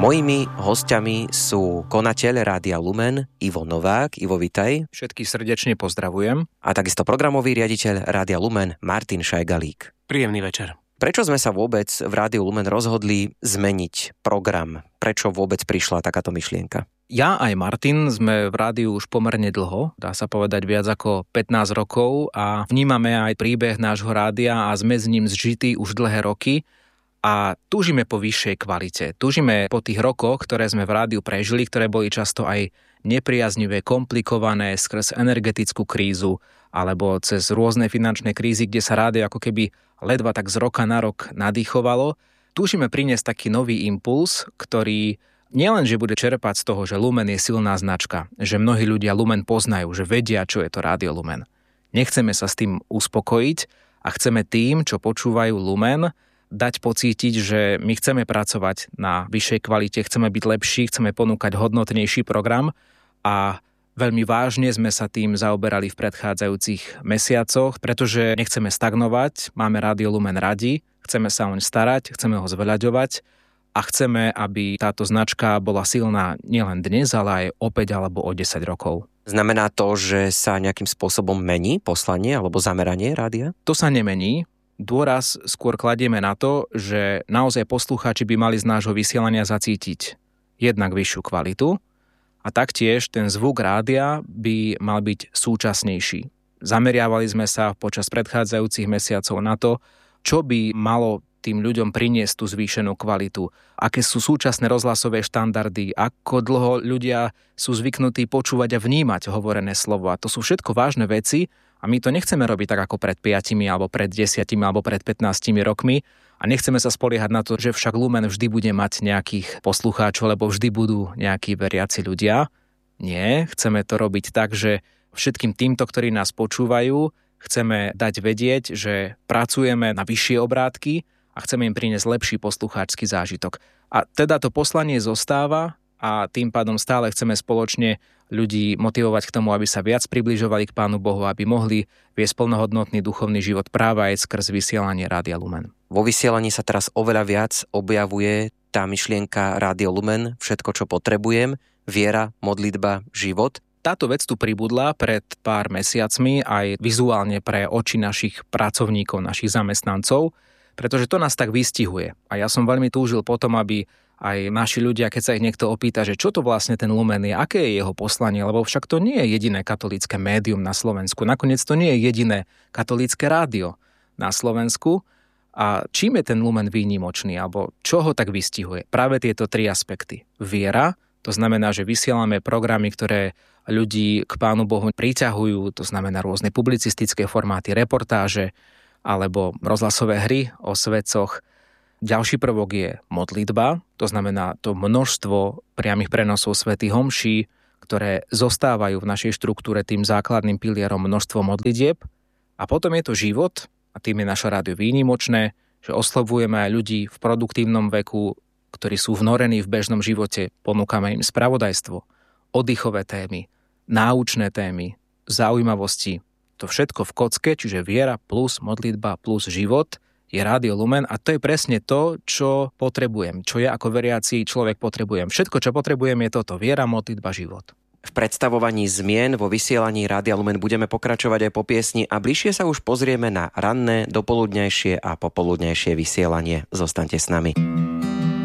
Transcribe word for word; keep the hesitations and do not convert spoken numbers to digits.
Mojimi hostiami sú konateľ Rádia Lumen Ivo Novák. Ivo, vitaj. Všetkých srdečne pozdravujem. A takisto programový riaditeľ Rádia Lumen Martin Šajgalík. Príjemný večer. Prečo sme sa vôbec v Rádiu Lumen rozhodli zmeniť program? Prečo vôbec prišla takáto myšlienka? Ja aj Martin sme v rádiu už pomerne dlho, dá sa povedať viac ako pätnásť rokov a vnímame aj príbeh nášho rádia a sme s ním zžití už dlhé roky. A túžime po vyššej kvalite. Túžime po tých rokoch, ktoré sme v rádiu prežili, ktoré boli často aj nepriaznivé, komplikované skrz energetickú krízu alebo cez rôzne finančné krízy, kde sa rádio ako keby ledva tak z roka na rok nadýchovalo. Túžime priniesť taký nový impuls, ktorý nielen, že bude čerpať z toho, že Lumen je silná značka, že mnohí ľudia Lumen poznajú, že vedia, čo je to Rádio Lumen. Nechceme sa s tým uspokojiť a chceme tým, čo počúvajú Lumen, dať pocítiť, že my chceme pracovať na vyššej kvalite, chceme byť lepší, chceme ponúkať hodnotnejší program a veľmi vážne sme sa tým zaoberali v predchádzajúcich mesiacoch, pretože nechceme stagnovať, máme Rádio Lumen radi, chceme sa oň starať, chceme ho zveľaďovať a chceme, aby táto značka bola silná nielen dnes, ale aj o päť alebo o desať rokov. Znamená to, že sa nejakým spôsobom mení poslanie alebo zameranie rádia? To sa nemení. Dôraz skôr kladieme na to, že naozaj poslucháči by mali z nášho vysielania zacítiť jednak vyššiu kvalitu a taktiež ten zvuk rádia by mal byť súčasnejší. Zameriavali sme sa počas predchádzajúcich mesiacov na to, čo by malo tým ľuďom priniesť tú zvýšenú kvalitu, aké sú súčasné rozhlasové štandardy, ako dlho ľudia sú zvyknutí počúvať a vnímať hovorené slovo. A to sú všetko vážne veci a my to nechceme robiť tak ako pred piatimi, alebo pred desiatimi, alebo pred pätnástimi rokmi a nechceme sa spoliehať na to, že však Lumen vždy bude mať nejakých poslucháčov, lebo vždy budú nejakí veriaci ľudia. Nie, chceme to robiť tak, že všetkým týmto, ktorí nás počúvajú, chceme dať vedieť, že pracujeme na vyššie obrátky a chceme im priniesť lepší poslucháčsky zážitok. A teda to poslanie zostáva a tým pádom stále chceme spoločne ľudí motivovať k tomu, aby sa viac približovali k Pánu Bohu, aby mohli viesť plnohodnotný duchovný život práve aj skrz vysielanie Rádia Lumen. Vo vysielaní sa teraz oveľa viac objavuje tá myšlienka Rádio Lumen, všetko, čo potrebujem, viera, modlitba, život. Táto vec tu pribudla pred pár mesiacmi aj vizuálne pre oči našich pracovníkov, našich zamestnancov, pretože to nás tak vystihuje. A ja som veľmi túžil potom, aby aj naši ľudia, keď sa ich niekto opýta, že čo to vlastne ten Lumen je, aké je jeho poslanie, lebo však to nie je jediné katolícke médium na Slovensku. Nakoniec to nie je jediné katolícke rádio na Slovensku. A čím je ten Lumen výnimočný, alebo čo ho tak vystihuje? Práve tieto tri aspekty. Viera, to znamená, že vysielame programy, ktoré ľudí k Pánu Bohu priťahujú, to znamená rôzne publicistické formáty, reportáže, alebo rozhlasové hry o svetcoch. Ďalší prvok je modlitba, to znamená to množstvo priamych prenosov svätých homší, ktoré zostávajú v našej štruktúre tým základným pilierom množstvo modlitieb. A potom je to život, a tým je naše rádio výnimočné, že oslovujeme aj ľudí v produktívnom veku, ktorí sú vnorení v bežnom živote, ponúkame im spravodajstvo, oddychové témy, náučné témy, zaujímavosti. To všetko v kocke, čiže viera plus modlitba plus život je Rádio Lumen a to je presne to, čo potrebujem, čo ja ako veriaci človek potrebujem. Všetko, čo potrebujem je toto, viera, modlitba, život. V predstavovaní zmien vo vysielaní Rádia Lumen budeme pokračovať aj po piesni a bližšie sa už pozrieme na ranné, dopoludňajšie a popoludňajšie vysielanie. Zostaňte s nami.